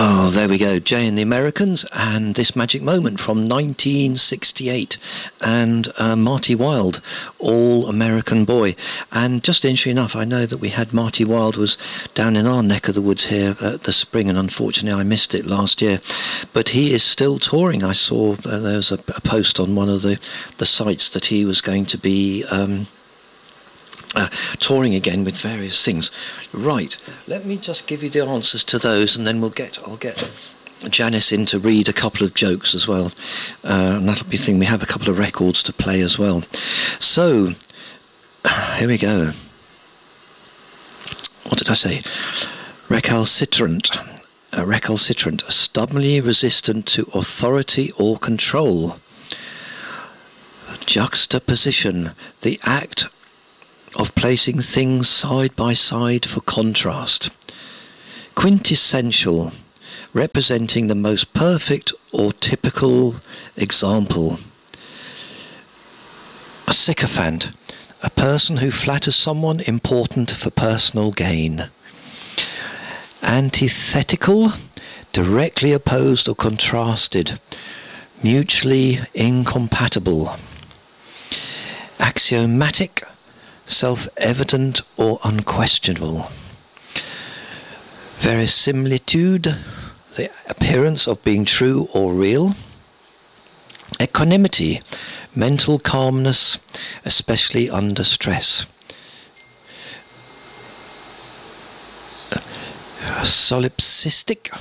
Oh, there we go. Jay and the Americans and This Magic Moment from 1968. And Marty Wilde, All-American Boy. And just interesting enough, I know that we had Marty Wilde was down in our neck of the woods here at the Spring, and unfortunately I missed it last year. But he is still touring. I saw there was a post on one of the sites that he was going to be... touring again with various things. Right, let me just give you the answers to those, and then I'll get Janice in to read a couple of jokes as well, and that'll be the thing. We have a couple of records to play as well. So here we go. What did I say? Recalcitrant, stubbornly resistant to authority or control. Juxtaposition, the act of placing things side by side for contrast. Quintessential, representing the most perfect or typical example. A sycophant, a person who flatters someone important for personal gain. Antithetical, directly opposed or contrasted, mutually incompatible. Axiomatic, self-evident or unquestionable. Verisimilitude, the appearance of being true or real. Equanimity, mental calmness, especially under stress. Solipsistic,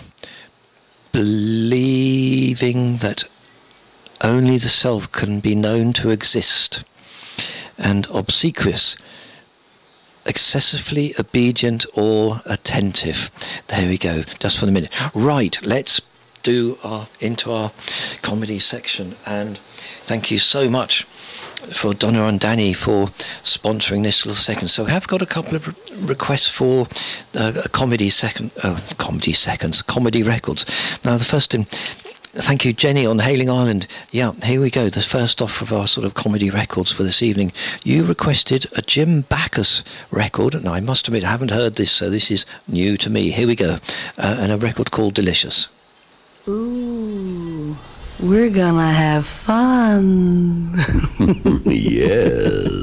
believing that only the self can be known to exist. And obsequious, excessively obedient or attentive. There we go, just for the minute. Right, let's do into our comedy section, and thank you so much for Donna and Danny for sponsoring this little second. So I have got a couple of requests for comedy records. Now the first in... Thank you, Jenny, on Hailing Island. Yeah, here we go. The first off of our sort of comedy records for this evening. You requested a Jim Backus record, and I must admit I haven't heard this, so this is new to me. Here we go. And a record called Delicious. Ooh, we're gonna have fun. Yes.